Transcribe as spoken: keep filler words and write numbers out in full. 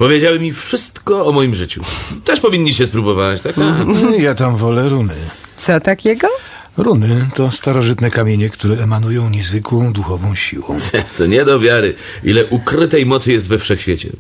Powiedziały mi wszystko o moim życiu. Też powinniście spróbować, tak? tak. Ja tam wolę runy. Co takiego? Runy to starożytne kamienie, które emanują niezwykłą duchową siłą. To nie do wiary, ile ukrytej mocy jest we wszechświecie.